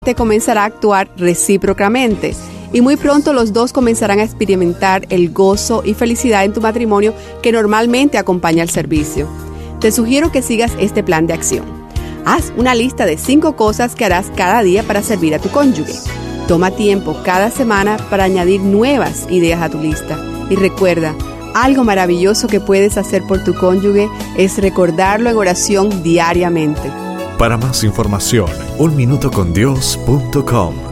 comenzará a actuar recíprocamente y muy pronto los dos comenzarán a experimentar el gozo y felicidad en tu matrimonio que normalmente acompaña al servicio. Te sugiero que sigas este plan de acción. Haz una lista de 5 cosas que harás cada día para servir a tu cónyuge. Toma tiempo cada semana para añadir nuevas ideas a tu lista. Y recuerda, algo maravilloso que puedes hacer por tu cónyuge es recordarlo en oración diariamente. Para más información, unminutocondios.com.